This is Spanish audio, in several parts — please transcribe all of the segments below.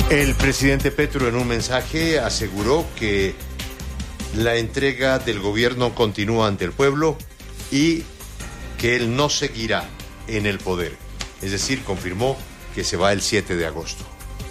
El presidente Petro en un mensaje aseguró que la entrega del gobierno continúa ante el pueblo y que él no seguirá en el poder. Es decir, confirmó que se va el 7 de agosto.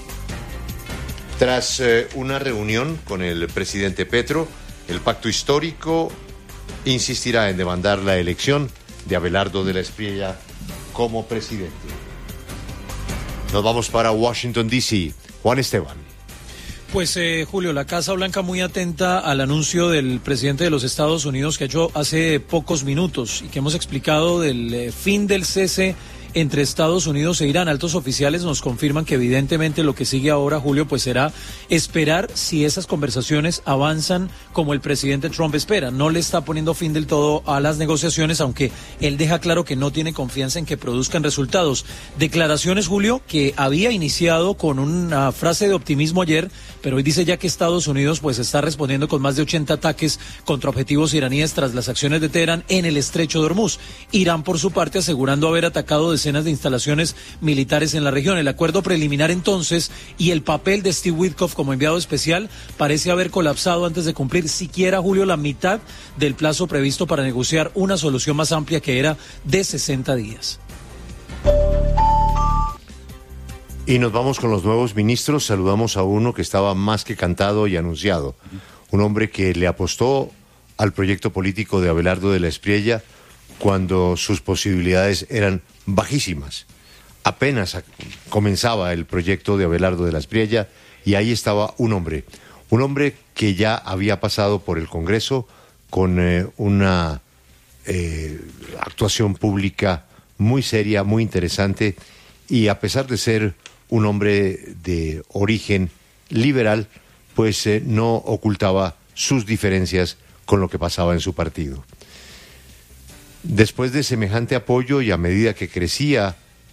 Tras una reunión con el presidente Petro, el pacto histórico insistirá en demandar la elección de Abelardo de la Espriella como presidente. Nos vamos para Washington, D.C. Juan Esteban. Pues Julio, la Casa Blanca muy atenta al anuncio del presidente de los Estados Unidos que ha hecho hace pocos minutos y que hemos explicado del fin del cese entre Estados Unidos e Irán. Altos oficiales nos confirman que evidentemente lo que sigue ahora, Julio, pues será esperar si esas conversaciones avanzan como el presidente Trump espera. No le está poniendo fin del todo a las negociaciones, aunque él deja claro que no tiene confianza en que produzcan resultados. Declaraciones, Julio, que había iniciado con una frase de optimismo ayer, pero hoy dice ya que Estados Unidos pues está respondiendo con más de 80 ataques contra objetivos iraníes tras las acciones de Teherán en el estrecho de Hormuz. Irán, por su parte, asegurando haber atacado decenas de instalaciones militares en la región. El acuerdo preliminar entonces y el papel de Steve Witkoff como enviado especial parece haber colapsado antes de cumplir siquiera, Julio, la mitad del plazo previsto para negociar una solución más amplia que era de 60 días. Y nos vamos con los nuevos ministros. Saludamos a uno que estaba más que cantado y anunciado. Un hombre que le apostó al proyecto político de Abelardo de la Espriella cuando sus posibilidades eran bajísimas. Apenas comenzaba el proyecto de Abelardo de la Espriella y ahí estaba un hombre que ya había pasado por el Congreso con una actuación pública muy seria, muy interesante, y a pesar de ser un hombre de origen liberal, pues no ocultaba sus diferencias con lo que pasaba en su partido. Después de semejante apoyo y a medida que crecía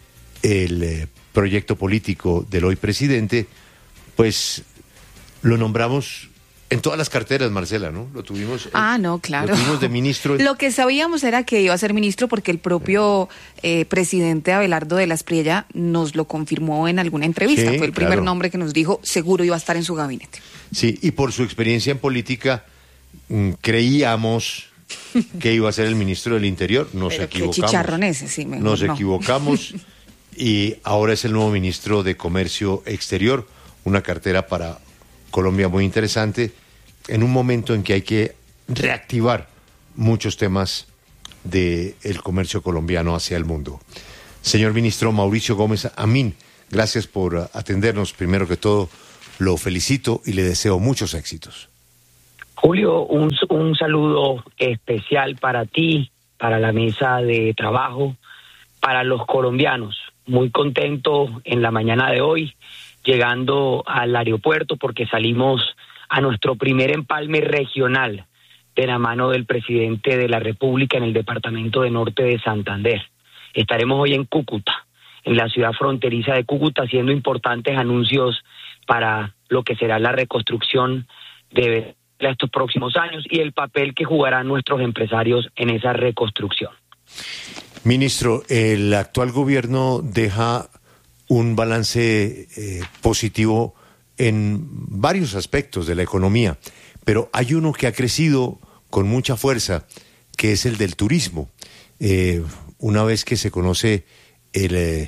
el proyecto político del hoy presidente, pues lo nombramos en todas las carteras, Marcela, ¿no? Lo tuvimos. No, claro. Lo tuvimos de ministro. Lo que sabíamos era que iba a ser ministro porque el propio presidente Abelardo de la Espriella nos lo confirmó en alguna entrevista. Sí, fue el primer nombre que nos dijo, seguro iba a estar en su gabinete. Sí, y por su experiencia en política, creíamos que iba a ser el ministro del Interior. Nos equivocamos. Qué chicharrón ese, sí, mejor Nos no. equivocamos y ahora es el nuevo ministro de Comercio Exterior, una cartera para Colombia muy interesante, en un momento en que hay que reactivar muchos temas del comercio colombiano hacia el mundo. Señor ministro Mauricio Gómez Amín, gracias por atendernos. Primero que todo, lo felicito y le deseo muchos éxitos. Julio, un saludo especial para ti, para la mesa de trabajo, para los colombianos. Muy contento en la mañana de hoy, llegando al aeropuerto porque salimos a nuestro primer empalme regional de la mano del presidente de la República en el departamento de Norte de Santander. Estaremos hoy en Cúcuta, en la ciudad fronteriza de Cúcuta, haciendo importantes anuncios para lo que será la reconstrucción de estos próximos años y el papel que jugarán nuestros empresarios en esa reconstrucción. Ministro, el actual gobierno deja un balance positivo en varios aspectos de la economía, pero hay uno que ha crecido con mucha fuerza, que es el del turismo. Una vez que se conoce el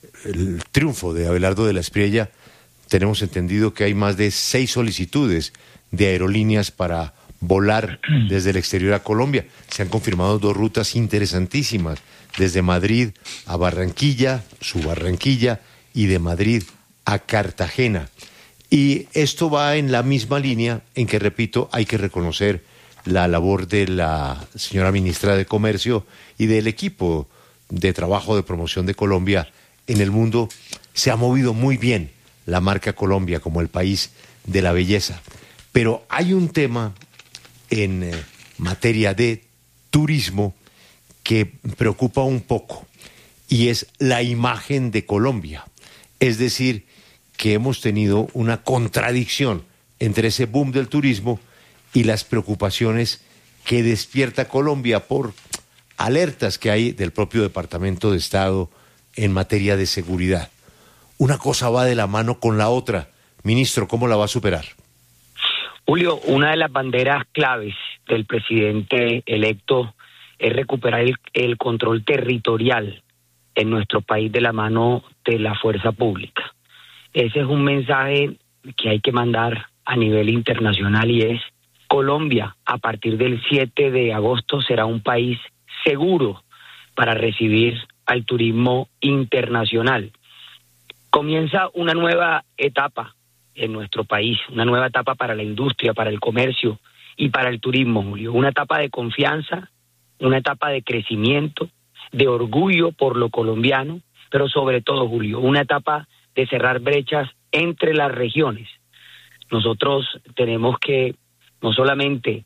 triunfo de Abelardo de la Espriella, tenemos entendido que hay más de 6 solicitudes de aerolíneas para volar desde el exterior a Colombia. Se han confirmado 2 rutas interesantísimas, desde Madrid a Barranquilla, su Barranquilla, y de Madrid a Cartagena. Y esto va en la misma línea en que, repito, hay que reconocer la labor de la señora ministra de Comercio y del equipo de trabajo de promoción de Colombia en el mundo. Se ha movido muy bien la marca Colombia como el país de la belleza. Pero hay un tema en materia de turismo que preocupa un poco, y es la imagen de Colombia. Es decir, que hemos tenido una contradicción entre ese boom del turismo y las preocupaciones que despierta Colombia por alertas que hay del propio Departamento de Estado en materia de seguridad. Una cosa va de la mano con la otra. Ministro, ¿cómo la va a superar? Julio, una de las banderas claves del presidente electo es recuperar el control territorial en nuestro país de la mano de la fuerza pública. Ese es un mensaje que hay que mandar a nivel internacional y es: Colombia, a partir del 7 de agosto, será un país seguro para recibir al turismo internacional. Comienza una nueva etapa en nuestro país, una nueva etapa para la industria, para el comercio y para el turismo, Julio. Una etapa de confianza, una etapa de crecimiento, de orgullo por lo colombiano, pero sobre todo, Julio, una etapa de cerrar brechas entre las regiones. Nosotros tenemos que no solamente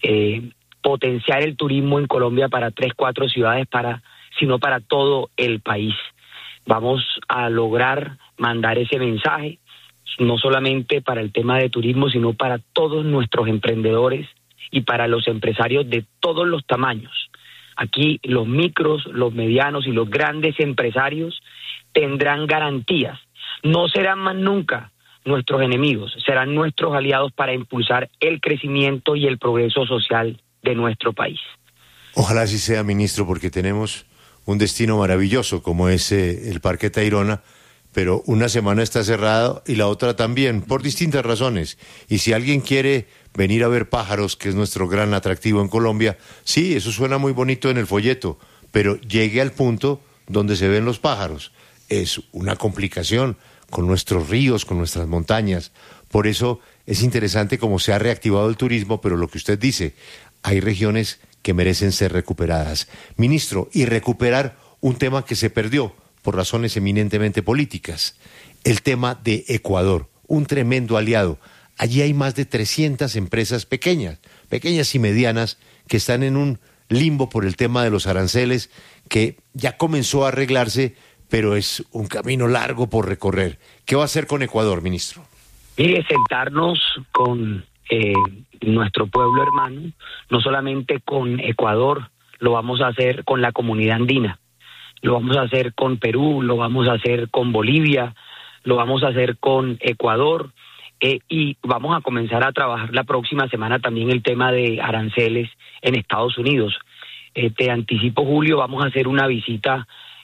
potenciar el turismo en Colombia para 3, 4 ciudades, sino para todo el país. Vamos a lograr mandar ese mensaje, no solamente para el tema de turismo, sino para todos nuestros emprendedores y para los empresarios de todos los tamaños. Aquí los micros, los medianos y los grandes empresarios tendrán garantías. No serán más nunca nuestros enemigos, serán nuestros aliados para impulsar el crecimiento y el progreso social de nuestro país. Ojalá así sea, ministro, porque tenemos un destino maravilloso como es el Parque Tayrona, pero una semana está cerrado y la otra también, por distintas razones. Y si alguien quiere venir a ver pájaros, que es nuestro gran atractivo en Colombia, sí, eso suena muy bonito en el folleto, pero llegue al punto donde se ven los pájaros. Es una complicación con nuestros ríos, con nuestras montañas. Por eso es interesante cómo se ha reactivado el turismo, pero lo que usted dice, hay regiones que merecen ser recuperadas. Ministro, y recuperar un tema que se perdió por razones eminentemente políticas, el tema de Ecuador, un tremendo aliado. Allí hay más de 300 empresas pequeñas y medianas, que están en un limbo por el tema de los aranceles, que ya comenzó a arreglarse, pero es un camino largo por recorrer. ¿Qué va a hacer con Ecuador, ministro? Mire, sentarnos con nuestro pueblo hermano, no solamente con Ecuador, lo vamos a hacer con la comunidad andina, lo vamos a hacer con Perú, lo vamos a hacer con Bolivia, lo vamos a hacer con Ecuador, y vamos a comenzar a trabajar la próxima semana también el tema de aranceles en Estados Unidos. Te anticipo, Julio, vamos a hacer una visita,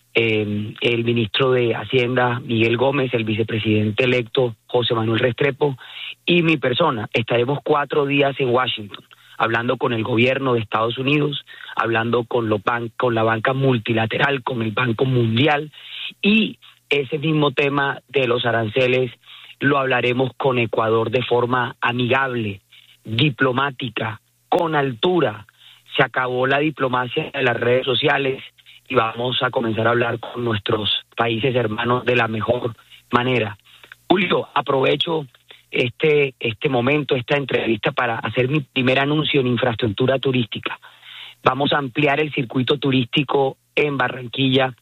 el ministro de Hacienda, Miguel Gómez, el vicepresidente electo, José Manuel Restrepo, y mi persona. Estaremos 4 días en Washington, hablando con el gobierno de Estados Unidos, hablando con la banca multilateral, con el Banco Mundial, y ese mismo tema de los aranceles lo hablaremos con Ecuador de forma amigable, diplomática, con altura. Se acabó la diplomacia de las redes sociales y vamos a comenzar a hablar con nuestros países hermanos de la mejor manera. Julio, aprovecho este momento, esta entrevista, para hacer mi primer anuncio en infraestructura turística. Vamos a ampliar el circuito turístico en Barranquilla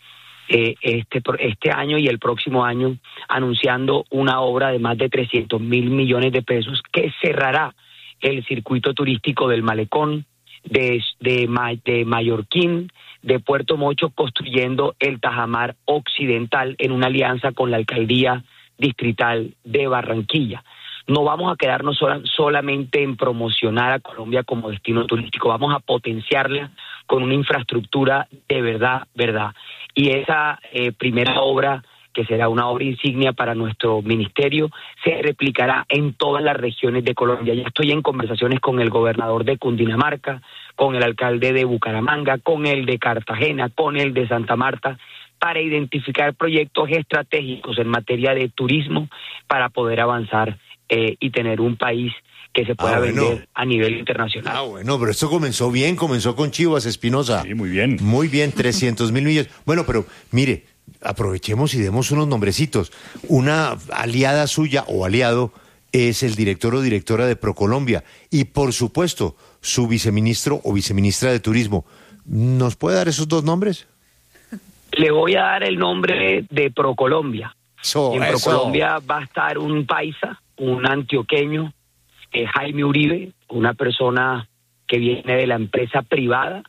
este año y el próximo año, anunciando una obra de más de 300.000 millones de pesos que cerrará el circuito turístico del Malecón, de Mallorquín, de Puerto Mocho, construyendo el Tajamar Occidental en una alianza con la Alcaldía Distrital de Barranquilla. No vamos a quedarnos solamente en promocionar a Colombia como destino turístico, vamos a potenciarla con una infraestructura de verdad. Y esa primera obra, que será una obra insignia para nuestro ministerio, se replicará en todas las regiones de Colombia. Ya estoy en conversaciones con el gobernador de Cundinamarca, con el alcalde de Bucaramanga, con el de Cartagena, con el de Santa Marta, para identificar proyectos estratégicos en materia de turismo para poder avanzar y tener un país que se pueda vender a nivel internacional. Bueno, pero esto comenzó bien, comenzó con Chivas, Espinosa. Sí, muy bien. Muy bien, 300.000 millones. Bueno, pero mire, aprovechemos y demos unos nombrecitos. Una aliada suya o aliado es el director o directora de ProColombia y, por supuesto, su viceministro o viceministra de Turismo. ¿Nos puede dar esos 2 nombres? Le voy a dar el nombre de ProColombia. En ProColombia va a estar un paisa, un antioqueño, Jaime Uribe, una persona que viene de la empresa privada,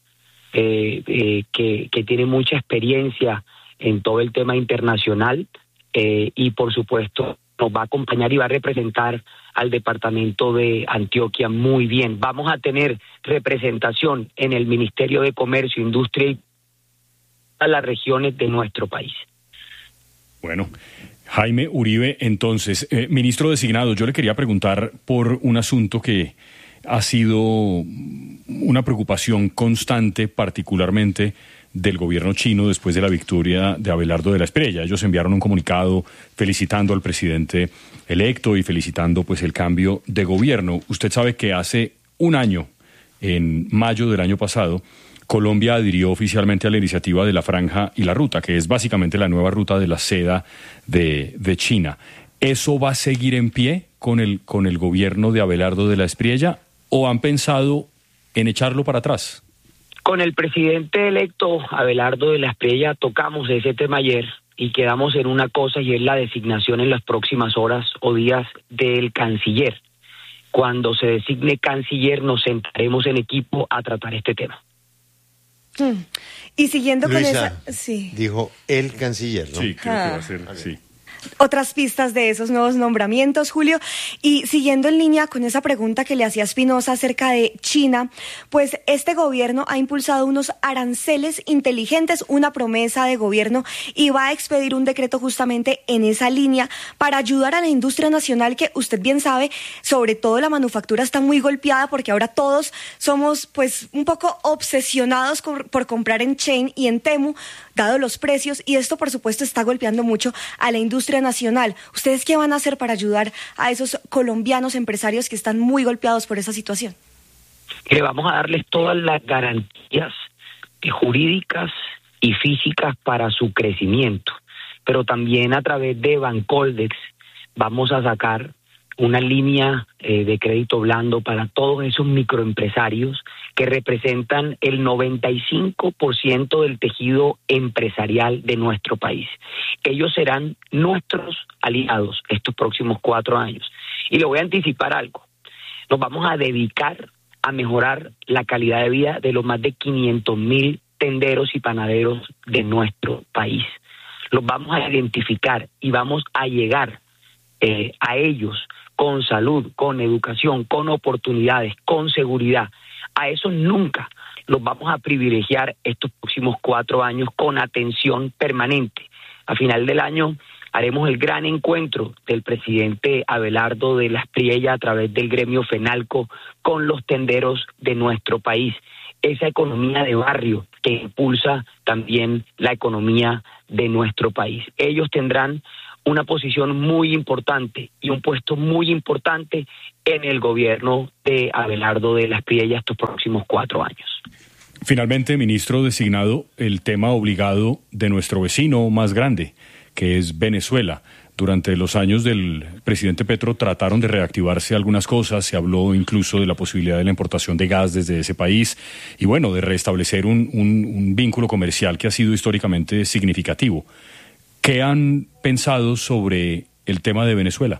que tiene mucha experiencia en todo el tema internacional, y por supuesto nos va a acompañar y va a representar al departamento de Antioquia muy bien. Vamos a tener representación en el Ministerio de Comercio, Industria y a las regiones de nuestro país. Bueno, Jaime Uribe, entonces, ministro designado, yo le quería preguntar por un asunto que ha sido una preocupación constante, particularmente del gobierno chino después de la victoria de Abelardo de la Espriella. Ellos enviaron un comunicado felicitando al presidente electo y felicitando pues el cambio de gobierno. Usted sabe que hace un año, en mayo del año pasado, Colombia adhirió oficialmente a la iniciativa de la Franja y la Ruta, que es básicamente la nueva ruta de la seda de China. ¿Eso va a seguir en pie con el gobierno de Abelardo de la Espriella o han pensado en echarlo para atrás? Con el presidente electo Abelardo de la Espriella tocamos ese tema ayer y quedamos en una cosa, y es la designación en las próximas horas o días del canciller. Cuando se designe canciller nos sentaremos en equipo a tratar este tema. Y siguiendo Luisa, con esa... Sí. dijo el canciller, ¿no? Sí, creo que va a ser, sí. Otras pistas de esos nuevos nombramientos, Julio. Y siguiendo en línea con esa pregunta que le hacía Espinosa acerca de China, pues este gobierno ha impulsado unos aranceles inteligentes, una promesa de gobierno, y va a expedir un decreto justamente en esa línea para ayudar a la industria nacional que usted bien sabe, sobre todo la manufactura está muy golpeada porque ahora todos somos pues un poco obsesionados por comprar en Shein y en Temu, dado los precios, y esto por supuesto está golpeando mucho a la industria nacional. ¿Ustedes qué van a hacer para ayudar a esos colombianos empresarios que están muy golpeados por esa situación? Le vamos a darles todas las garantías jurídicas y físicas para su crecimiento, pero también a través de Bancoldex vamos a sacar una línea de crédito blando para todos esos microempresarios que representan el 95% del tejido empresarial de nuestro país. Ellos serán nuestros aliados estos próximos 4 años. Y le voy a anticipar algo. Nos vamos a dedicar a mejorar la calidad de vida de los más de 500,000 tenderos y panaderos de nuestro país. Los vamos a identificar y vamos a llegar a ellos con salud, con educación, con oportunidades, con seguridad. A eso nunca los vamos a privilegiar estos próximos 4 años con atención permanente. A final del año haremos el gran encuentro del presidente Abelardo de la Espriella a través del gremio FENALCO con los tenderos de nuestro país. Esa economía de barrio que impulsa también la economía de nuestro país. Ellos tendrán una posición muy importante y un puesto muy importante en el gobierno de Abelardo de la Espriella estos próximos 4 años. Finalmente, ministro designado, el tema obligado de nuestro vecino más grande, que es Venezuela. Durante los años del presidente Petro trataron de reactivarse algunas cosas, se habló incluso de la posibilidad de la importación de gas desde ese país y bueno, de restablecer un vínculo comercial que ha sido históricamente significativo. ¿Qué han pensado sobre el tema de Venezuela?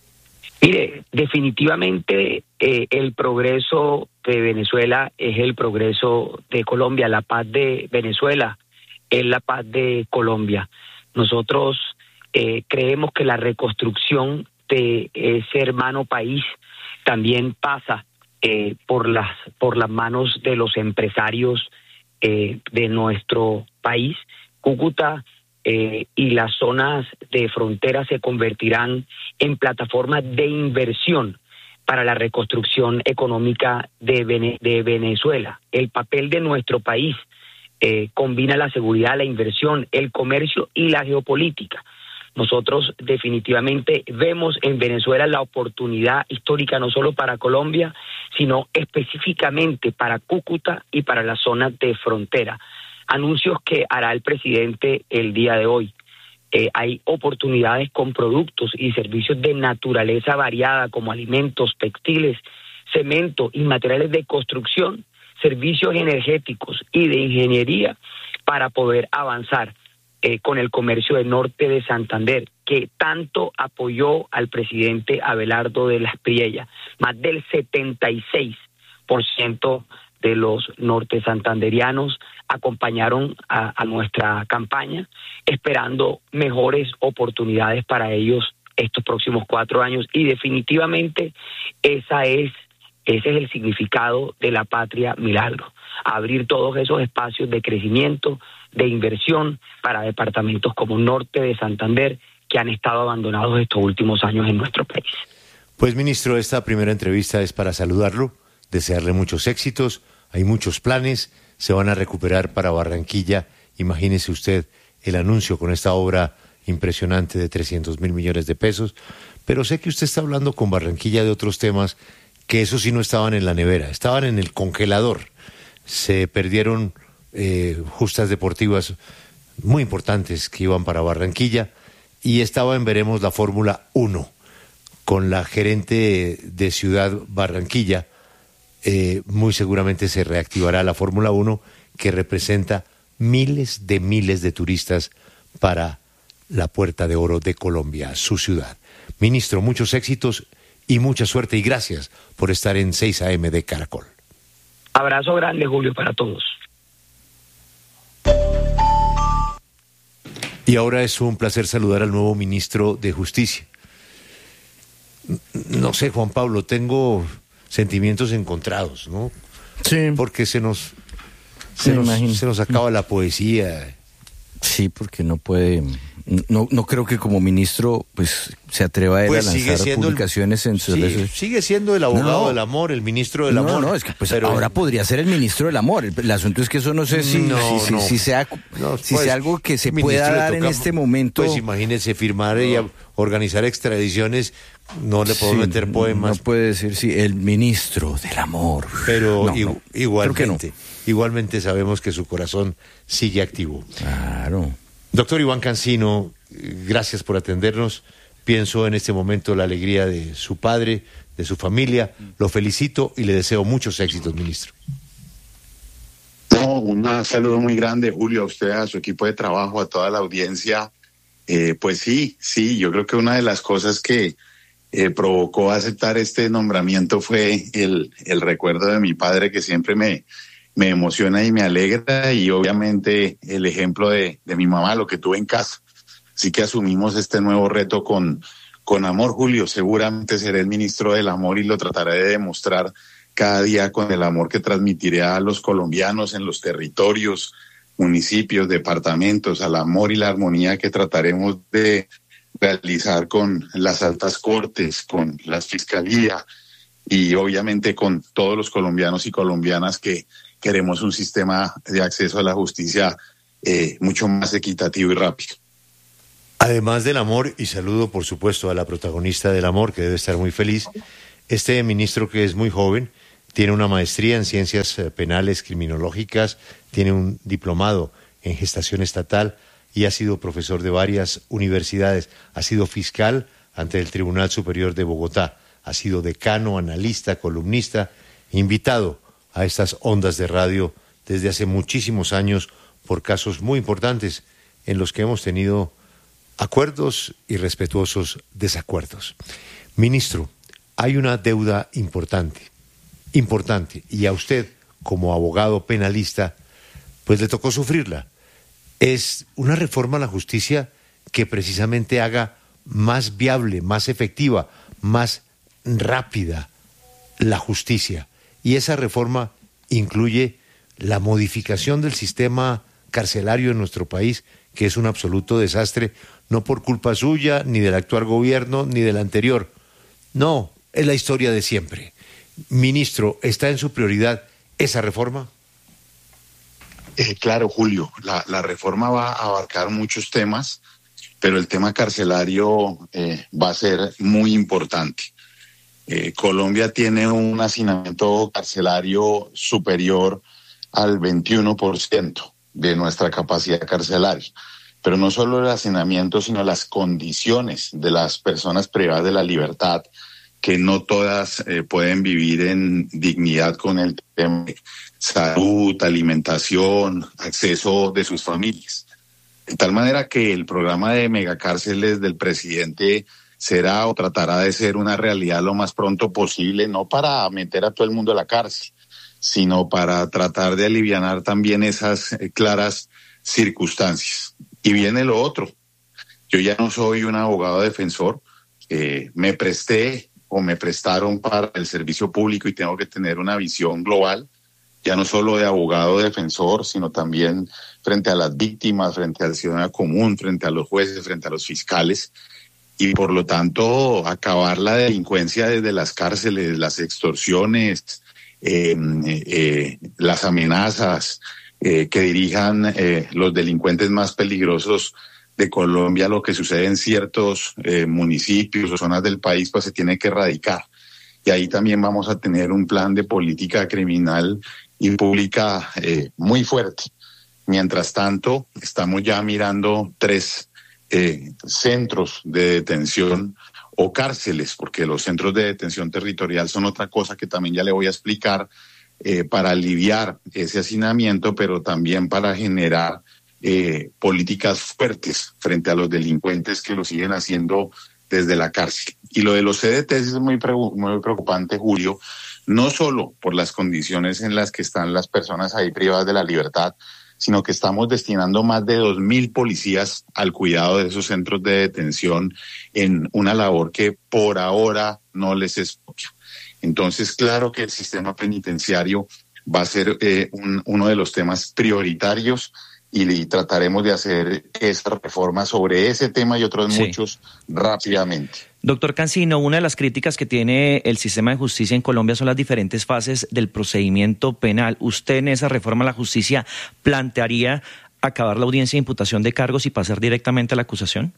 Mire, definitivamente el progreso de Venezuela es el progreso de Colombia. La paz de Venezuela es la paz de Colombia. Nosotros creemos que la reconstrucción de ese hermano país también pasa por las manos de los empresarios de nuestro país. Cúcuta y las zonas de frontera se convertirán en plataformas de inversión para la reconstrucción económica de Venezuela. El papel de nuestro país combina la seguridad, la inversión, el comercio y la geopolítica. Nosotros definitivamente vemos en Venezuela la oportunidad histórica no solo para Colombia, sino específicamente para Cúcuta y para las zonas de frontera. Anuncios que hará el presidente el día de hoy. Hay oportunidades con productos y servicios de naturaleza variada como alimentos, textiles, cemento y materiales de construcción, servicios energéticos y de ingeniería para poder avanzar con el comercio del norte de Santander, que tanto apoyó al presidente Abelardo de la Espriella. Más del 76% de los norte santanderianos acompañaron a nuestra campaña, esperando mejores oportunidades para ellos estos próximos 4 años, y definitivamente ese es el significado de la Patria Milagro, abrir todos esos espacios de crecimiento, de inversión para departamentos como Norte de Santander, que han estado abandonados estos últimos años en nuestro país. Pues, ministro, esta primera entrevista es para saludarlo, desearle muchos éxitos, hay muchos planes, se van a recuperar para Barranquilla. Imagínese usted el anuncio con esta obra impresionante de 300.000 millones de pesos, pero sé que usted está hablando con Barranquilla de otros temas que eso sí no estaban en la nevera, estaban en el congelador. Se perdieron justas deportivas muy importantes que iban para Barranquilla y estaba en veremos la Fórmula 1 con la gerente de Ciudad Barranquilla. Muy seguramente se reactivará la Fórmula 1, que representa miles de turistas para la Puerta de Oro de Colombia, su ciudad. Ministro, muchos éxitos y mucha suerte, y gracias por estar en 6 AM de Caracol. Abrazo grande, Julio, para todos. Y ahora es un placer saludar al nuevo ministro de Justicia. No sé, Juan Pablo, tengo sentimientos encontrados, ¿no? Sí. Porque se nos acaba la poesía. Sí, porque no puede, no creo que como ministro pues se atreva a él a lanzar publicaciones en sus redes. Sigue siendo el abogado del amor, el ministro del amor. No, es que pues pero ahora podría ser el ministro del amor. El asunto es que eso no sé si sea algo que se pueda dar en este momento. Pues imagínese firmar y organizar extradiciones, no le puedo meter poemas. No puede decir el ministro del amor. Pero igualmente sabemos que su corazón sigue activo. Claro. Doctor Iván Cancino, gracias por atendernos. Pienso en este momento la alegría de su padre, de su familia. Lo felicito y le deseo muchos éxitos, ministro. No, un saludo muy grande, Julio, a usted, a su equipo de trabajo, a toda la audiencia. Pues sí, yo creo que una de las cosas que provocó aceptar este nombramiento fue el recuerdo de mi padre, que siempre me emociona y me alegra, y obviamente el ejemplo de mi mamá, lo que tuve en casa. Así que asumimos este nuevo reto con amor, Julio. Seguramente seré el ministro del amor y lo trataré de demostrar cada día con el amor que transmitiré a los colombianos en los territorios, municipios, departamentos, al amor y la armonía que trataremos de realizar con las altas cortes, con la fiscalía y obviamente con todos los colombianos y colombianas que queremos un sistema de acceso a la justicia mucho más equitativo y rápido. Además del amor, y saludo por supuesto a la protagonista del amor, que debe estar muy feliz, este ministro, que es muy joven, tiene una maestría en ciencias penales criminológicas, tiene un diplomado en gestación estatal y ha sido profesor de varias universidades, ha sido fiscal ante el Tribunal Superior de Bogotá, ha sido decano, analista, columnista, invitado a estas ondas de radio desde hace muchísimos años por casos muy importantes en los que hemos tenido acuerdos y respetuosos desacuerdos. Ministro, hay una deuda importante, y a usted, como abogado penalista, pues le tocó sufrirla. Es una reforma a la justicia que precisamente haga más viable, más efectiva, más rápida la justicia. Y esa reforma incluye la modificación del sistema carcelario en nuestro país, que es un absoluto desastre, no por culpa suya, ni del actual gobierno, ni del anterior. No, es la historia de siempre. Ministro, ¿está en su prioridad esa reforma? Claro, Julio, la reforma va a abarcar muchos temas, pero el tema carcelario va a ser muy importante. Colombia tiene un hacinamiento carcelario superior al 21% de nuestra capacidad carcelaria. Pero no solo el hacinamiento, sino las condiciones de las personas privadas de la libertad, que no todas pueden vivir en dignidad con el tema de salud, alimentación, acceso de sus familias. De tal manera que el programa de megacárceles del presidente será o tratará de ser una realidad lo más pronto posible, no para meter a todo el mundo a la cárcel, sino para tratar de alivianar también esas claras circunstancias. Y viene lo otro. Yo ya no soy un abogado defensor, me prestaron para el servicio público y tengo que tener una visión global, ya no solo de abogado defensor, sino también frente a las víctimas, frente al ciudadano común, frente a los jueces, frente a los fiscales, y por lo tanto acabar la delincuencia desde las cárceles, las extorsiones, las amenazas que dirijan los delincuentes más peligrosos de Colombia, lo que sucede en ciertos municipios o zonas del país, pues se tiene que erradicar. Y ahí también vamos a tener un plan de política criminal y pública muy fuerte. Mientras tanto, estamos ya mirando 3 centros de detención o cárceles, porque los centros de detención territorial son otra cosa que también ya le voy a explicar, para aliviar ese hacinamiento, pero también para generar políticas fuertes frente a los delincuentes que lo siguen haciendo desde la cárcel. Y lo de los CDTs es muy preocupante, Julio, no solo por las condiciones en las que están las personas ahí privadas de la libertad, sino que estamos destinando más de 2.000 policías al cuidado de esos centros de detención en una labor que por ahora no les es propia. Entonces, claro que el sistema penitenciario va a ser uno de los temas prioritarios y trataremos de hacer esta reforma sobre ese tema y otros muchos rápidamente. Doctor Cancino, una de las críticas que tiene el sistema de justicia en Colombia son las diferentes fases del procedimiento penal. ¿Usted en esa reforma a la justicia plantearía acabar la audiencia de imputación de cargos y pasar directamente a la acusación?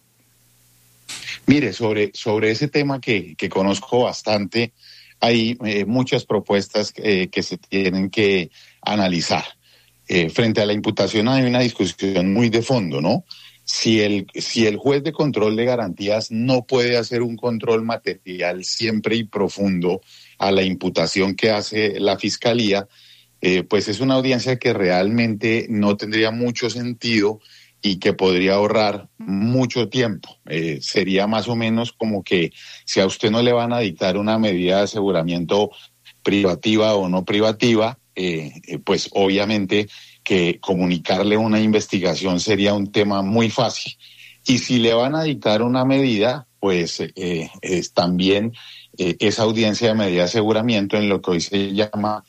Mire, sobre ese tema que conozco bastante, hay muchas propuestas que se tienen que analizar. Frente a la imputación hay una discusión muy de fondo, ¿no? Si el juez de control de garantías no puede hacer un control material siempre y profundo a la imputación que hace la Fiscalía, pues es una audiencia que realmente no tendría mucho sentido y que podría ahorrar mucho tiempo. Sería más o menos como que si a usted no le van a dictar una medida de aseguramiento privativa o no privativa, pues obviamente que comunicarle una investigación sería un tema muy fácil. Y si le van a dictar una medida, pues también esa audiencia de medida de aseguramiento en lo que hoy se llama,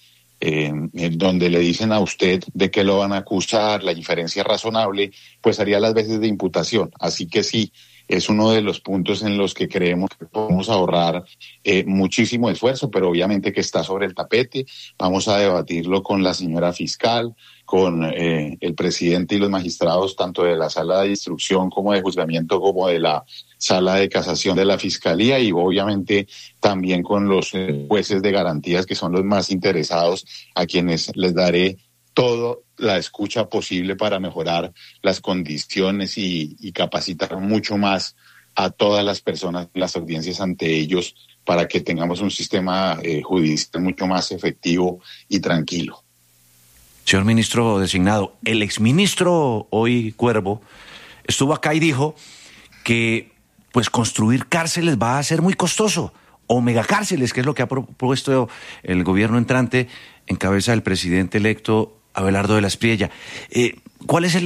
donde le dicen a usted de qué lo van a acusar, la inferencia razonable, pues haría las veces de imputación. Así que sí, es uno de los puntos en los que creemos que podemos ahorrar muchísimo esfuerzo, pero obviamente que está sobre el tapete. Vamos a debatirlo con la señora fiscal, con el presidente y los magistrados, tanto de la sala de instrucción como de juzgamiento, como de la sala de casación de la Fiscalía, y obviamente también con los jueces de garantías, que son los más interesados, a quienes les daré toda la escucha posible para mejorar las condiciones y capacitar mucho más a todas las personas en las audiencias ante ellos para que tengamos un sistema judicial mucho más efectivo y tranquilo. Señor ministro designado, el exministro hoy Cuervo estuvo acá y dijo que pues construir cárceles va a ser muy costoso, o megacárceles, que es lo que ha propuesto el gobierno entrante en cabeza del presidente electo Abelardo de la Espriella. ¿Cuál es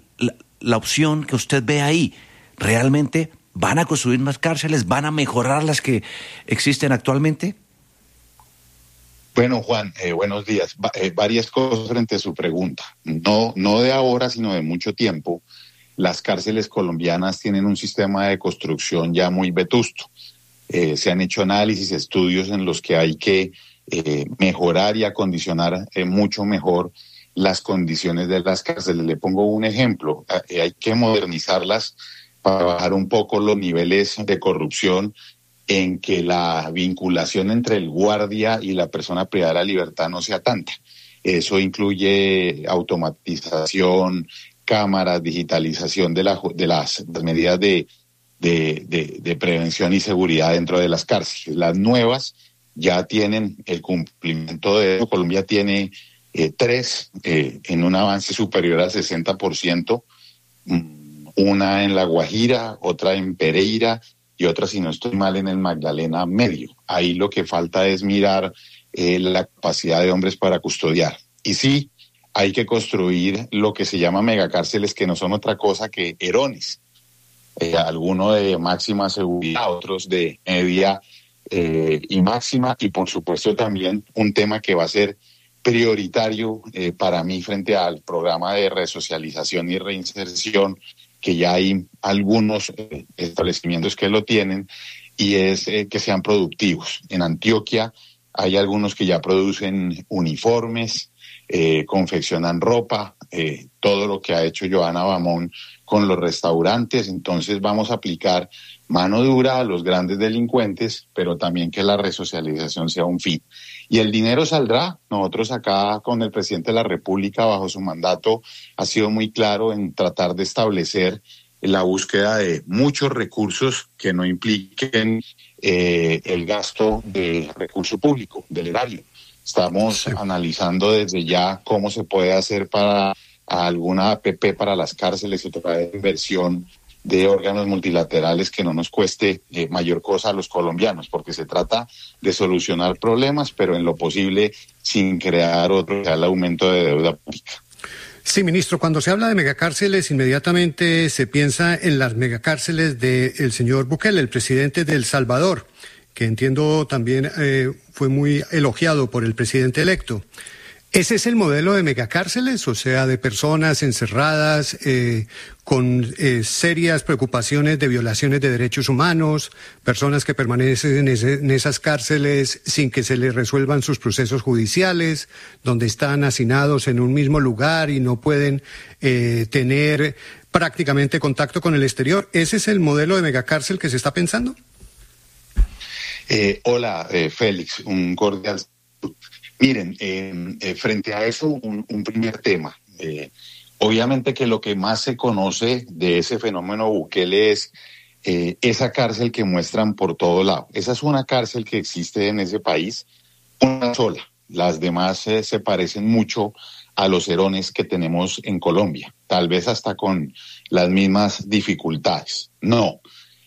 la opción que usted ve ahí? ¿Realmente van a construir más cárceles? ¿Van a mejorar las que existen actualmente? Bueno, Juan, buenos días. Varias cosas frente a su pregunta. No de ahora, sino de mucho tiempo. Las cárceles colombianas tienen un sistema de construcción ya muy vetusto. Se han hecho análisis, estudios en los que hay que mejorar y acondicionar mucho mejor las condiciones de las cárceles. Le pongo un ejemplo. Hay que modernizarlas para bajar un poco los niveles de corrupción, en que la vinculación entre el guardia y la persona privada de la libertad no sea tanta. Eso incluye automatización, cámaras, digitalización de las medidas de prevención y seguridad dentro de las cárceles. Las nuevas ya tienen el cumplimiento de eso. Colombia tiene 3 en un avance superior al 60%, una en La Guajira, otra en Pereira y otra, si no estoy mal, en el Magdalena Medio. Ahí lo que falta es mirar la capacidad de hombres para custodiar. Y sí, hay que construir lo que se llama megacárceles, que no son otra cosa que erones. algunos de máxima seguridad, otros de media y máxima, y por supuesto también un tema que va a ser prioritario para mí frente al programa de resocialización y reinserción, que ya hay algunos establecimientos que lo tienen, y es que sean productivos. En Antioquia hay algunos que ya producen uniformes, confeccionan ropa, todo lo que ha hecho Johanna Bamón con los restaurantes. Entonces vamos a aplicar mano dura a los grandes delincuentes, pero también que la resocialización sea un fin. Y el dinero saldrá. Nosotros acá con el presidente de la República, bajo su mandato, ha sido muy claro en tratar de establecer la búsqueda de muchos recursos que no impliquen el gasto de recurso público, del erario. Estamos analizando desde ya cómo se puede hacer para alguna APP para las cárceles y otra inversión de órganos multilaterales que no nos cueste mayor cosa a los colombianos, porque se trata de solucionar problemas, pero en lo posible sin crear otro, que sea el aumento de deuda pública. Sí, ministro, cuando se habla de megacárceles, inmediatamente se piensa en las megacárceles del señor Bukele, el presidente de El Salvador, que entiendo también fue muy elogiado por el presidente electo. ¿Ese es el modelo de megacárceles? O sea, de personas encerradas con serias preocupaciones de violaciones de derechos humanos, personas que permanecen en esas cárceles sin que se les resuelvan sus procesos judiciales, donde están hacinados en un mismo lugar y no pueden tener prácticamente contacto con el exterior. ¿Ese es el modelo de megacárcel que se está pensando? Hola, Félix, un cordial saludo. Miren, frente a eso, un primer tema. Obviamente que lo que más se conoce de ese fenómeno Bukele es esa cárcel que muestran por todo lado. Esa es una cárcel que existe en ese país, una sola. Las demás se parecen mucho a los Herones que tenemos en Colombia, tal vez hasta con las mismas dificultades. No.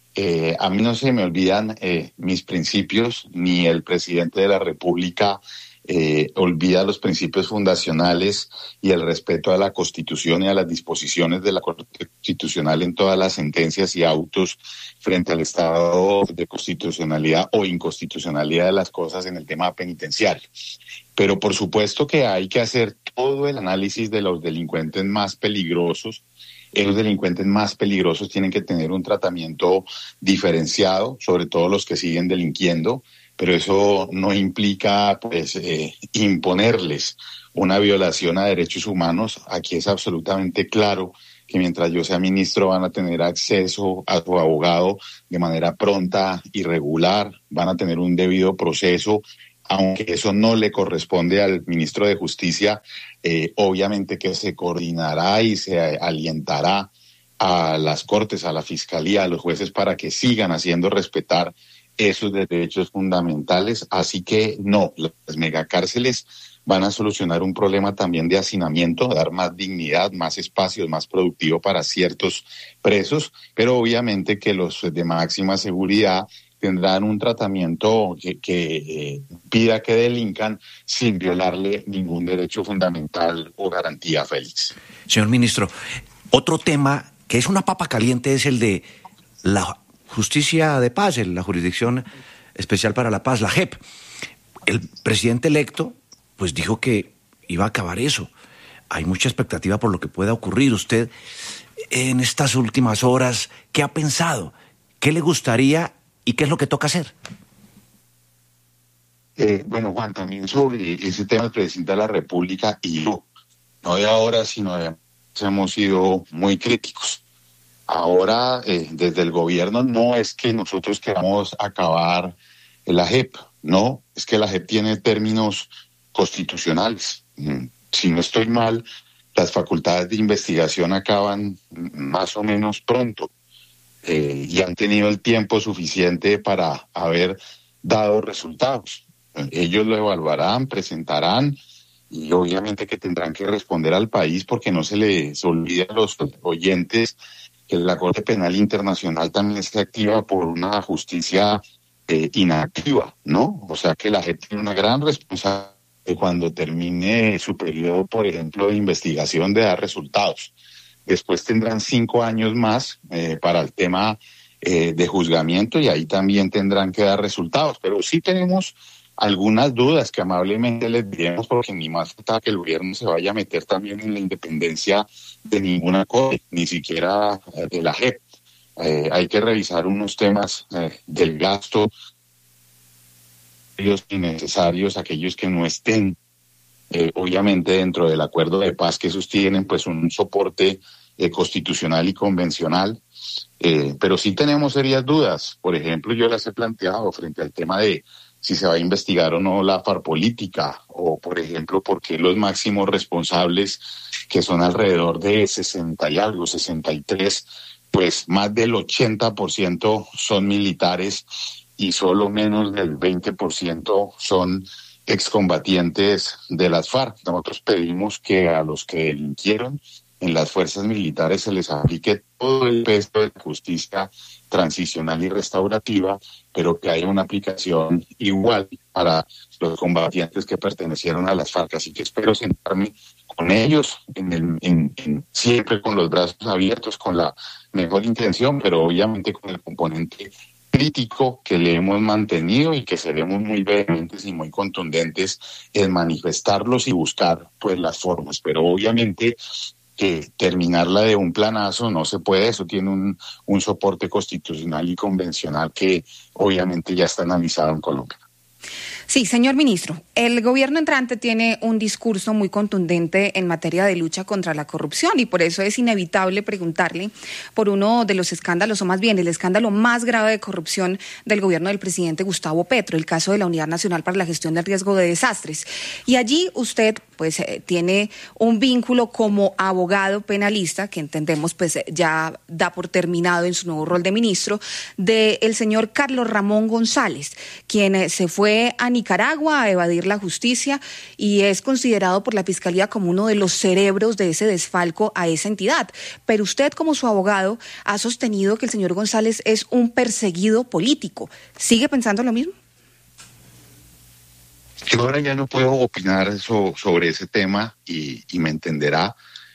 A mí no se me olvidan mis principios, ni el presidente de la República olvida los principios fundacionales y el respeto a la Constitución y a las disposiciones de la Corte Constitucional en todas las sentencias y autos frente al estado de constitucionalidad o inconstitucionalidad de las cosas en el tema penitenciario. Pero por supuesto que hay que hacer todo el análisis de los delincuentes más peligrosos. Los delincuentes más peligrosos tienen que tener un tratamiento diferenciado, sobre todo los que siguen delinquiendo, pero eso no implica pues imponerles una violación a derechos humanos. Aquí es absolutamente claro que mientras yo sea ministro van a tener acceso a su abogado de manera pronta y regular, van a tener un debido proceso, aunque eso no le corresponde al ministro de Justicia. Obviamente que se coordinará y se alientará a las cortes, a la fiscalía, a los jueces para que sigan haciendo respetar esos derechos fundamentales. Así que no, las megacárceles van a solucionar un problema también de hacinamiento, dar más dignidad, más espacios, más productivo para ciertos presos, pero obviamente que los de máxima seguridad tendrán un tratamiento que pida que delincan sin violarle ningún derecho fundamental o garantía, Félix. Señor ministro, otro tema que es una papa caliente es el de la justicia de paz, la Jurisdicción Especial para la Paz, la JEP. El presidente electo pues dijo que iba a acabar eso. Hay mucha expectativa por lo que pueda ocurrir. Usted, en estas últimas horas, ¿qué ha pensado? ¿Qué le gustaría y qué es lo que toca hacer? Bueno, Juan, también sobre ese tema el presidente de la República y yo, no de ahora, sino de hemos sido muy críticos. Ahora, desde el gobierno, no es que nosotros queramos acabar la JEP, no, es que la JEP tiene términos constitucionales. Si no estoy mal, las facultades de investigación acaban más o menos pronto y han tenido el tiempo suficiente para haber dado resultados. Ellos lo evaluarán, presentarán y obviamente que tendrán que responder al país, porque no se les olvide a los oyentes que la Corte Penal Internacional también está activa por una justicia inactiva, ¿no? O sea que la gente tiene una gran responsabilidad cuando termine su periodo, por ejemplo, de investigación, de dar resultados. Después tendrán 5 años más para el tema de juzgamiento y ahí también tendrán que dar resultados. Pero sí tenemos algunas dudas que amablemente les diremos, porque ni más falta que el gobierno se vaya a meter también en la independencia de ninguna cosa, ni siquiera de la JEP. Hay que revisar unos temas del gasto innecesarios, aquellos que no estén obviamente dentro del acuerdo de paz, que sostienen pues un soporte constitucional y convencional, pero sí tenemos serias dudas. Por ejemplo, yo las he planteado frente al tema de si se va a investigar o no la farpolítica, o por ejemplo, por qué los máximos responsables, que son alrededor de 60 y algo, 63, pues más del 80% son militares y solo menos del 20% son excombatientes de las FARC. Nosotros pedimos que a los que delinquieron en las fuerzas militares se les aplique todo el peso de la justicia transicional y restaurativa, pero que haya una aplicación igual para los combatientes que pertenecieron a las FARC. Así que espero sentarme con ellos, siempre con los brazos abiertos, con la mejor intención, pero obviamente con el componente crítico que le hemos mantenido y que seremos muy vehementes y muy contundentes en manifestarlos y buscar pues las formas. Pero obviamente que terminarla de un planazo no se puede, eso tiene un soporte constitucional y convencional que obviamente ya está analizado en Colombia. Sí, señor ministro, el gobierno entrante tiene un discurso muy contundente en materia de lucha contra la corrupción y por eso es inevitable preguntarle por uno de los escándalos, o más bien el escándalo más grave de corrupción del gobierno del presidente Gustavo Petro, el caso de la Unidad Nacional para la Gestión del Riesgo de Desastres. Y allí usted pues tiene un vínculo como abogado penalista, que entendemos pues ya da por terminado en su nuevo rol de ministro, del señor Carlos Ramón González, quien se fue a Nicaragua a evadir la justicia y es considerado por la Fiscalía como uno de los cerebros de ese desfalco a esa entidad. Pero usted, como su abogado, ha sostenido que el señor González es un perseguido político. ¿Sigue pensando lo mismo? Yo ahora ya no puedo opinar sobre ese tema y me entenderá.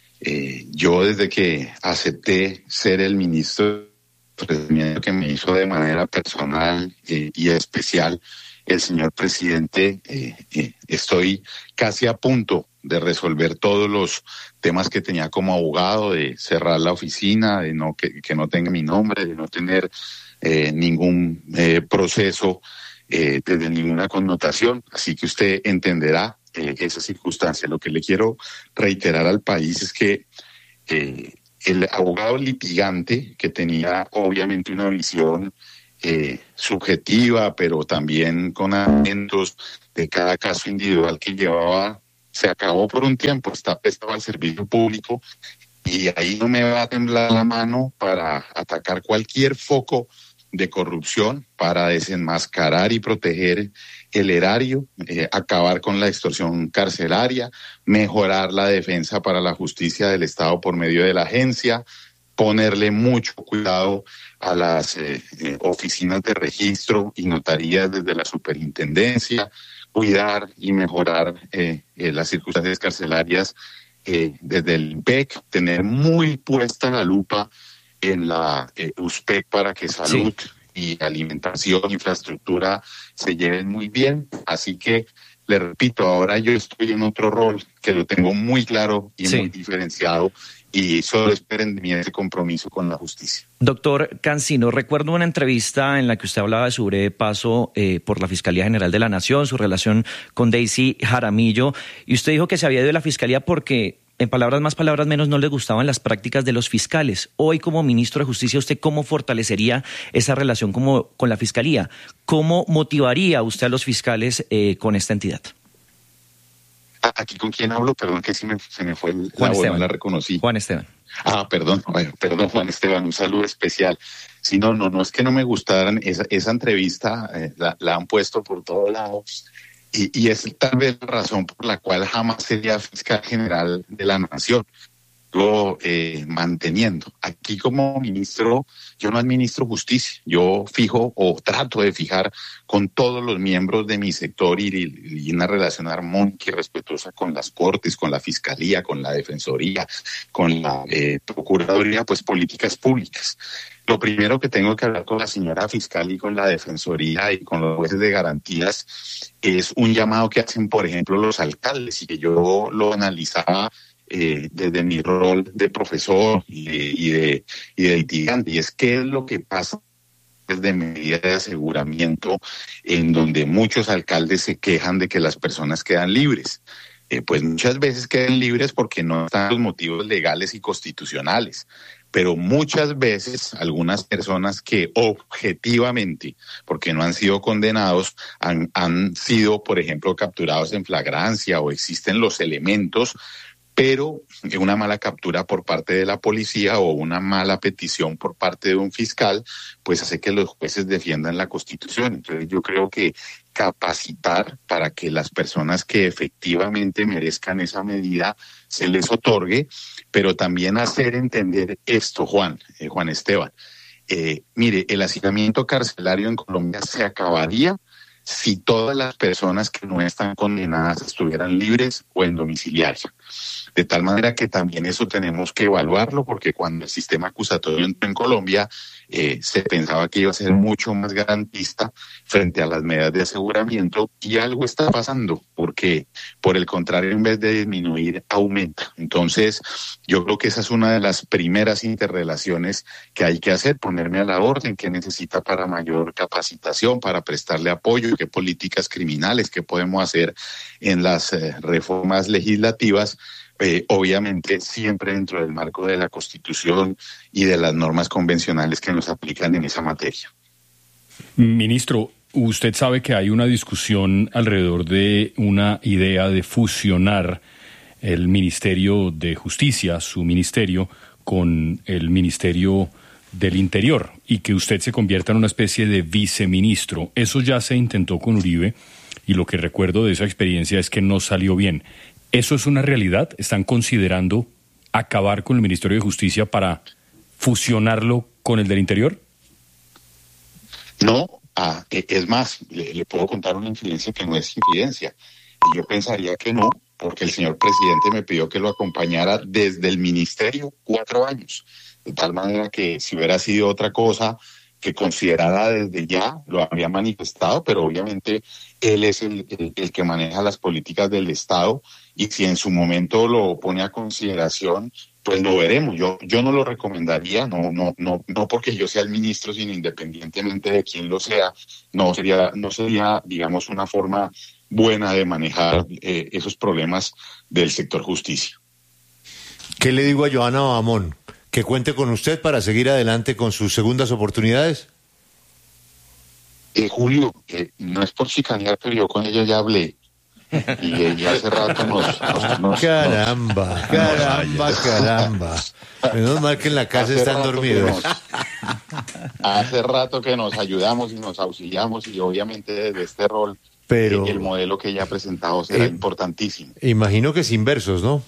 Yo desde que acepté ser el ministro, que me hizo de manera personal y especial el señor presidente, estoy casi a punto de resolver todos los temas que tenía como abogado, de cerrar la oficina, de que no tenga mi nombre, de no tener ningún proceso desde ninguna connotación. Así que usted entenderá esa circunstancia. Lo que le quiero reiterar al país es que el abogado litigante, que tenía obviamente una visión subjetiva, pero también con atentos de cada caso individual que llevaba, se acabó por un tiempo, estaba al servicio público y ahí no me va a temblar la mano para atacar cualquier foco de corrupción, para desenmascarar y proteger el erario, acabar con la extorsión carcelaria, mejorar la defensa para la justicia del Estado por medio de la agencia, ponerle mucho cuidado a las oficinas de registro y notarías desde la superintendencia, cuidar y mejorar las circunstancias carcelarias desde el IMPEC, tener muy puesta la lupa en la USPEC para que salud y alimentación, infraestructura se lleven muy bien. Así que, le repito, ahora yo estoy en otro rol que lo tengo muy claro y muy diferenciado, y solo esperen de mí ese compromiso con la justicia. Doctor Cancino, recuerdo una entrevista en la que usted hablaba de su breve paso por la Fiscalía General de la Nación, su relación con Daisy Jaramillo, y usted dijo que se había ido de la Fiscalía porque, en palabras más, palabras menos, no le gustaban las prácticas de los fiscales. Hoy, como ministro de Justicia, ¿usted cómo fortalecería esa relación con la Fiscalía? ¿Cómo motivaría usted a los fiscales con esta entidad? ¿Aquí con quién hablo? Perdón, que se me fue Juan Esteban. No la reconocí. Juan Esteban. Perdón, Juan Esteban, un saludo especial. Sí, no es que no me gustaran, esa entrevista la han puesto por todos lados y es tal vez la razón por la cual jamás sería fiscal general de la Nación. manteniendo. Aquí como ministro, yo no administro justicia, yo fijo o trato de fijar con todos los miembros de mi sector y una relación armónica y respetuosa con las cortes, con la fiscalía, con la defensoría, con la procuraduría, pues políticas públicas. Lo primero que tengo que hablar con la señora fiscal y con la defensoría y con los jueces de garantías es un llamado que hacen, por ejemplo, los alcaldes, y que yo lo analizaba desde mi rol de profesor y de litigante, y es qué es lo que pasa desde medidas de aseguramiento en donde muchos alcaldes se quejan de que las personas quedan libres. Pues muchas veces quedan libres porque no están los motivos legales y constitucionales, pero muchas veces algunas personas que objetivamente, porque no han sido condenados, han sido, por ejemplo, capturados en flagrancia o existen los elementos, pero una mala captura por parte de la policía o una mala petición por parte de un fiscal, pues hace que los jueces defiendan la Constitución. Entonces yo creo que capacitar para que las personas que efectivamente merezcan esa medida se les otorgue, pero también hacer entender esto, Juan Esteban. Mire, el hacinamiento carcelario en Colombia se acabaría si todas las personas que no están condenadas estuvieran libres o en domiciliaria. De tal manera que también eso tenemos que evaluarlo, porque cuando el sistema acusatorio entró en Colombia, se pensaba que iba a ser mucho más garantista frente a las medidas de aseguramiento, y algo está pasando, porque por el contrario, en vez de disminuir, aumenta. Entonces, yo creo que esa es una de las primeras interrelaciones que hay que hacer, ponerme a la orden, que necesita para mayor capacitación, para prestarle apoyo, qué políticas criminales, qué podemos hacer en las reformas legislativas, obviamente siempre dentro del marco de la Constitución y de las normas convencionales que nos aplican en esa materia. Ministro, usted sabe que hay una discusión alrededor de una idea de fusionar el Ministerio de Justicia, su ministerio, con el Ministerio del Interior, y que usted se convierta en una especie de viceministro. Eso ya se intentó con Uribe, y lo que recuerdo de esa experiencia es que no salió bien. ¿Eso es una realidad? ¿Están considerando acabar con el Ministerio de Justicia para fusionarlo con el del Interior? No, es más, le puedo contar una infidencia que no es infidencia. Yo pensaría que no, porque el señor presidente me pidió que lo acompañara desde el ministerio 4 años. De tal manera que si hubiera sido otra cosa que considerara desde ya, lo había manifestado, pero obviamente él es el que maneja las políticas del Estado, y si en su momento lo pone a consideración, pues lo veremos. Yo no lo recomendaría, no porque yo sea el ministro, sino independientemente de quién lo sea, no sería, digamos, una forma buena de manejar esos problemas del sector justicia. ¿Qué le digo a Johanna Bamón? ¿Que cuente con usted para seguir adelante con sus segundas oportunidades? Julio, no es por chicanear, pero yo con ella ya hablé. Y hace rato nos Caramba. Menos mal que en la casa están dormidos. Hace rato que nos ayudamos y nos auxiliamos, y obviamente desde este rol, pero el modelo que ella ha presentado será importantísimo. Imagino que sin versos, ¿no?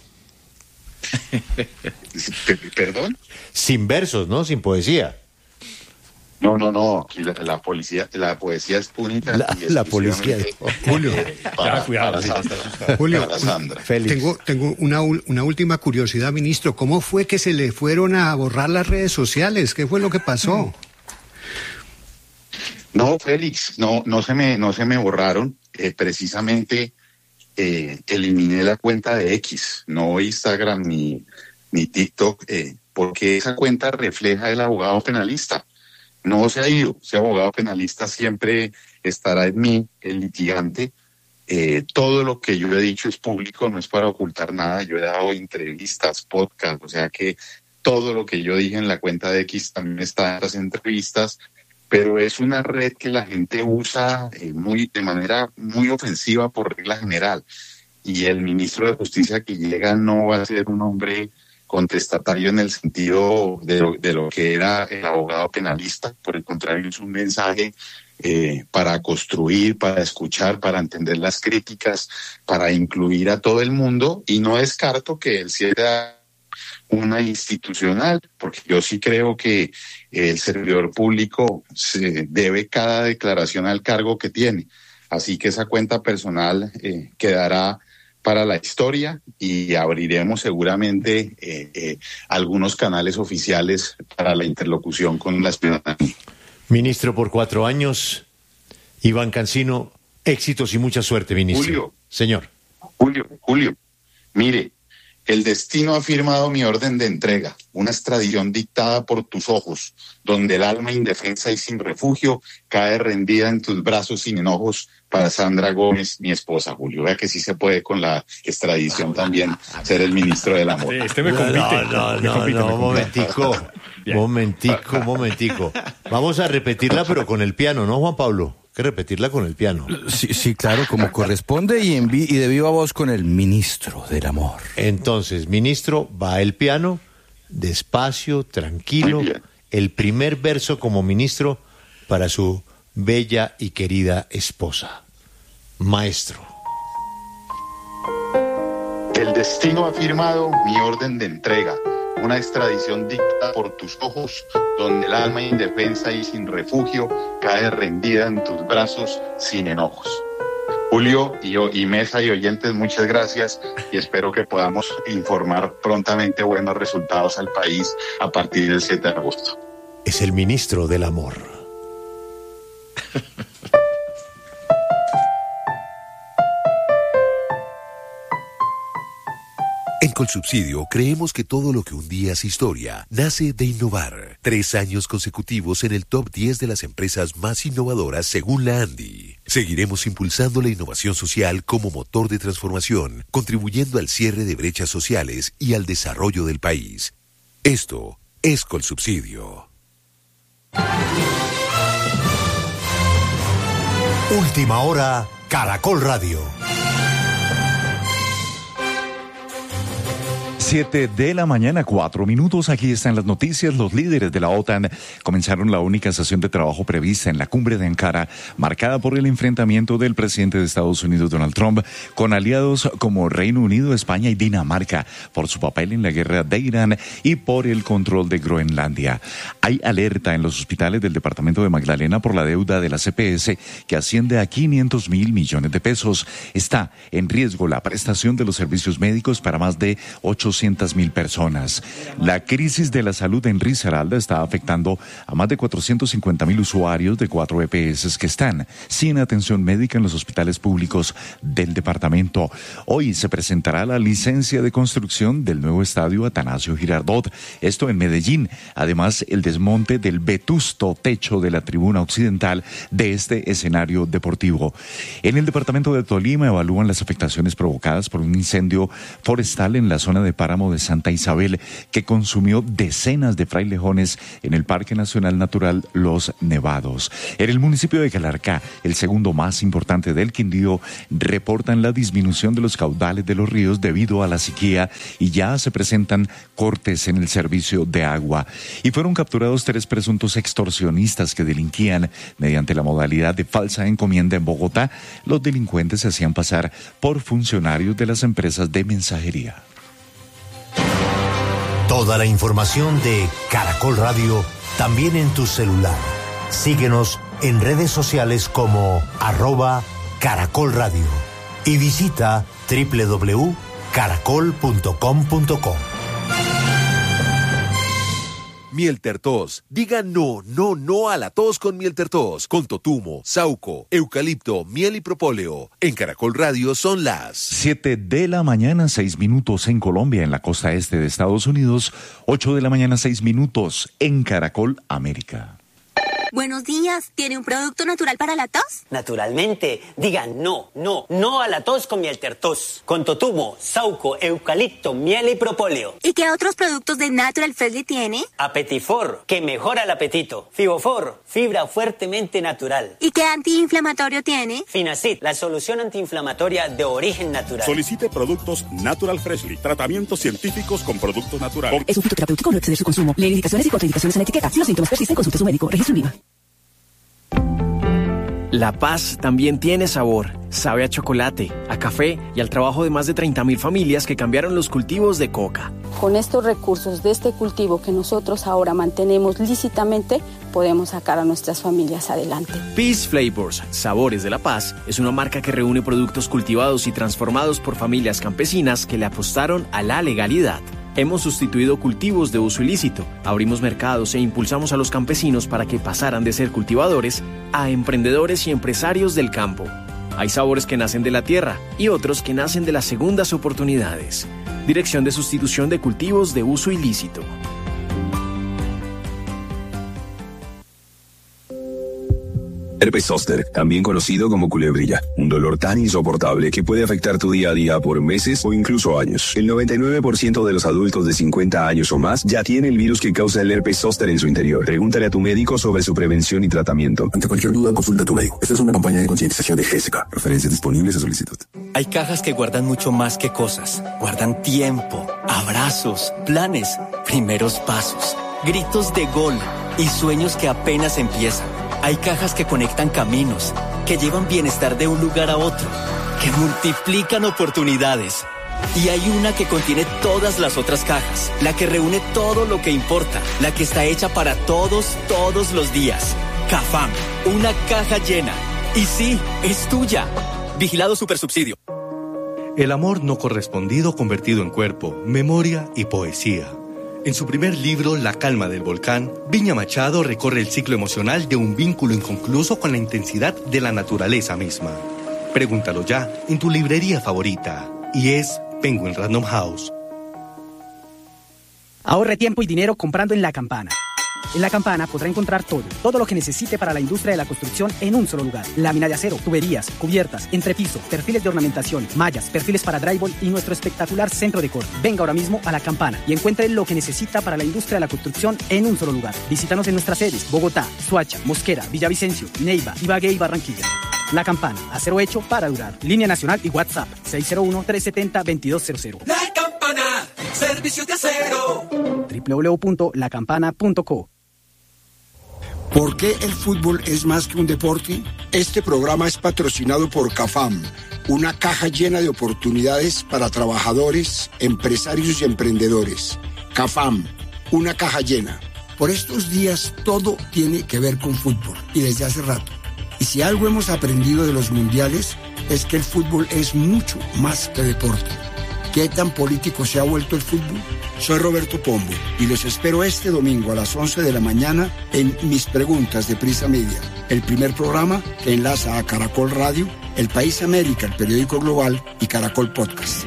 ¿Perdón? Sin versos, ¿no? Sin poesía. No. La poesía es única. La policía. Julio. Julio, para Sandra. Tengo una última curiosidad, ministro. ¿Cómo fue que se le fueron a borrar las redes sociales? ¿Qué fue lo que pasó? No, Félix, no se me borraron. Precisamente eliminé la cuenta de X, no Instagram ni TikTok, porque esa cuenta refleja el abogado penalista. No se ha ido, ese abogado penalista siempre estará en mí, el litigante. Todo lo que yo he dicho es público, no es para ocultar nada. Yo he dado entrevistas, podcasts, o sea que todo lo que yo dije en la cuenta de X también está en las entrevistas, pero es una red que la gente usa de manera muy ofensiva por regla general. Y el ministro de Justicia que llega no va a ser un hombre contestatario en el sentido de lo que era el abogado penalista. Por el contrario, es un mensaje para construir, para escuchar, para entender las críticas, para incluir a todo el mundo, y no descarto que él sea una institucional, porque yo sí creo que el servidor público se debe cada declaración al cargo que tiene. Así que esa cuenta personal quedará para la historia y abriremos seguramente algunos canales oficiales para la interlocución con la ciudadanía. Ministro, por 4 años, Iván Cancino, éxitos y mucha suerte, ministro. Julio. Señor. Julio, mire, el destino ha firmado mi orden de entrega, una extradición dictada por tus ojos, donde el alma indefensa y sin refugio cae rendida en tus brazos sin enojos para Sandra Gómez, mi esposa, Julio. Vea que sí se puede con la extradición también ser el ministro del amor. Sí, me compite. No, momentico. Vamos a repetirla, pero con el piano, ¿no, Juan Pablo? Hay que repetirla con el piano. Sí, claro, como corresponde y de viva voz con el ministro del amor. Entonces, ministro, va el piano, despacio, tranquilo. El primer verso como ministro para su bella y querida esposa. Maestro. El destino ha firmado mi orden de entrega, una extradición dictada por tus ojos, donde el alma indefensa y sin refugio cae rendida en tus brazos sin enojos. Julio y mesa y oyentes, muchas gracias y espero que podamos informar prontamente buenos resultados al país a partir del 7 de agosto. Es el ministro del amor. En Colsubsidio creemos que todo lo que un día es historia nace de innovar. 3 años consecutivos en el top 10 de las empresas más innovadoras según la ANDI. Seguiremos impulsando la innovación social como motor de transformación, contribuyendo al cierre de brechas sociales y al desarrollo del país. Esto es Colsubsidio. Última hora, Caracol Radio. 7 de la mañana, 4 minutos. Aquí están las noticias. Los líderes de la OTAN comenzaron la única sesión de trabajo prevista en la cumbre de Ankara, marcada por el enfrentamiento del presidente de Estados Unidos, Donald Trump, con aliados como Reino Unido, España y Dinamarca, por su papel en la guerra de Irán y por el control de Groenlandia. Hay alerta en los hospitales del departamento de Magdalena por la deuda de la CPS, que asciende a 500.000 millones de pesos. Está en riesgo la prestación de los servicios médicos para más de 800.000 personas. La crisis de la salud en Risaralda está afectando a más de 450.000 usuarios de 4 EPS que están sin atención médica en los hospitales públicos del departamento. Hoy se presentará la licencia de construcción del nuevo estadio Atanasio Girardot, esto en Medellín. Además, el desmonte del vetusto techo de la tribuna occidental de este escenario deportivo. En el departamento de Tolima evalúan las afectaciones provocadas por un incendio forestal en la zona de Páramo de Santa Isabel, que consumió decenas de frailejones en el Parque Nacional Natural Los Nevados. En el municipio de Calarcá, el segundo más importante del Quindío, reportan la disminución de los caudales de los ríos debido a la sequía y ya se presentan cortes en el servicio de agua. Y fueron capturados 3 presuntos extorsionistas que delinquían mediante la modalidad de falsa encomienda en Bogotá. Los delincuentes se hacían pasar por funcionarios de las empresas de mensajería. Toda la información de Caracol Radio también en tu celular. Síguenos en redes sociales como @Caracol Radio y visita www.caracol.com.co. Mieltertos. Diga no a la tos con Mieltertos. Con totumo, sauco, eucalipto, miel y propóleo. En Caracol Radio son las 7 de la mañana, 6 minutos en Colombia, en la costa este de Estados Unidos. 8 de la mañana, 6 minutos en Caracol América. Buenos días, ¿tiene un producto natural para la tos? Naturalmente, diga no a la tos con Mieltertos, con totumo, sauco, eucalipto, miel y propóleo. ¿Y qué otros productos de Natural Freshly tiene? Apetifor, que mejora el apetito. Fibofor, fibra fuertemente natural. ¿Y qué antiinflamatorio tiene? Finacid, la solución antiinflamatoria de origen natural. Solicite productos Natural Freshly, tratamientos científicos con productos naturales. Es un fitoterapéutico, no exceder su consumo. Lee indicaciones y contraindicaciones en la etiqueta. Si los síntomas persisten, consulte a su médico. Registro INVIMA. La paz también tiene sabor. sabe a chocolate, a café y al trabajo de más de 30.000 familias que cambiaron los cultivos de coca. Con estos recursos de este cultivo que nosotros ahora mantenemos lícitamente, podemos sacar a nuestras familias adelante. Peace Flavors, Sabores de la Paz, es una marca que reúne productos cultivados y transformados por familias campesinas que le apostaron a la legalidad. Hemos sustituido cultivos de uso ilícito, abrimos mercados e impulsamos a los campesinos para que pasaran de ser cultivadores a emprendedores y empresarios del campo. Hay sabores que nacen de la tierra y otros que nacen de las segundas oportunidades. Dirección de Sustitución de Cultivos de Uso Ilícito. Herpes zóster, también conocido como culebrilla, un dolor tan insoportable que puede afectar tu día a día por meses o incluso años. El 99% de los adultos de 50 años o más ya tiene el virus que causa el herpes zóster en su interior. Pregúntale a tu médico sobre su prevención y tratamiento. Ante cualquier duda, consulta a tu médico. Esta es una campaña de concientización de GESCA. Referencias disponibles a solicitud. Hay cajas que guardan mucho más que cosas. Guardan tiempo, abrazos, planes, primeros pasos, gritos de gol y sueños que apenas empiezan. Hay cajas que conectan caminos, que llevan bienestar de un lugar a otro, que multiplican oportunidades. Y hay una que contiene todas las otras cajas, la que reúne todo lo que importa, la que está hecha para todos los días. Cafam, una caja llena. Y sí, es tuya. Vigilado Supersubsidio. El amor no correspondido convertido en cuerpo, memoria y poesía. En su primer libro, La calma del volcán, Viña Machado recorre el ciclo emocional de un vínculo inconcluso con la intensidad de la naturaleza misma. Pregúntalo ya en tu librería favorita. Y es Penguin Random House. Ahorre tiempo y dinero comprando en La Campana. En La Campana podrá encontrar todo lo que necesite para la industria de la construcción en un solo lugar. Lámina de acero, tuberías, cubiertas, entrepiso, perfiles de ornamentación, mallas, perfiles para drywall y nuestro espectacular centro de corte. Venga ahora mismo a La Campana y encuentre lo que necesita para la industria de la construcción en un solo lugar. Visítanos en nuestras sedes: Bogotá, Soacha, Mosquera, Villavicencio, Neiva, Ibagué y Barranquilla. La Campana, acero hecho para durar. Línea nacional y WhatsApp 601-370-2200. La Campana, servicios de acero. www.lacampana.co. ¿Por qué el fútbol es más que un deporte? Este programa es patrocinado por CAFAM, una caja llena de oportunidades para trabajadores, empresarios y emprendedores. CAFAM, una caja llena. Por estos días todo tiene que ver con fútbol y desde hace rato. Y si algo hemos aprendido de los mundiales es que el fútbol es mucho más que deporte. ¿Qué tan político se ha vuelto el fútbol? Soy Roberto Pombo y los espero este domingo a las 11 de la mañana en Mis Preguntas de Prisa Media, el primer programa que enlaza a Caracol Radio, El País América, el periódico global y Caracol Podcast.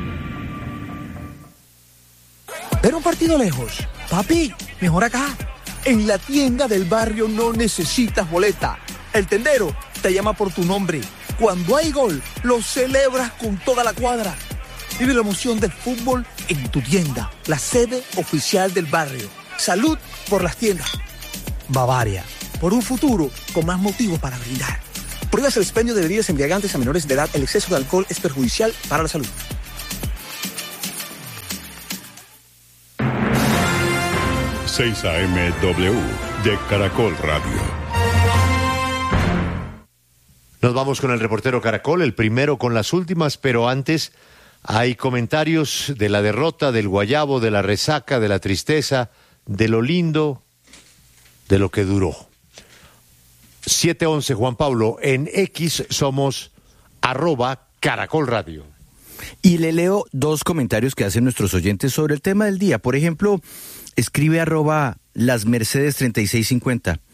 Ver un partido lejos. Papi, mejor acá. En la tienda del barrio no necesitas boleta. El tendero te llama por tu nombre. Cuando hay gol, lo celebras con toda la cuadra. Vive la emoción del fútbol en tu tienda, la sede oficial del barrio. Salud por las tiendas. Bavaria, por un futuro con más motivos para brindar. Prohíbas el expendio de bebidas embriagantes a menores de edad. El exceso de alcohol es perjudicial para la salud. AM/W de Caracol Radio. Nos vamos con el reportero Caracol, el primero con las últimas, pero antes hay comentarios de la derrota, del guayabo, de la resaca, de la tristeza, de lo lindo, de lo que duró. 7:11, Juan Pablo, en X somos @Caracol Radio. Y le leo dos comentarios que hacen nuestros oyentes sobre el tema del día. Por ejemplo, escribe @LasMercedes3650.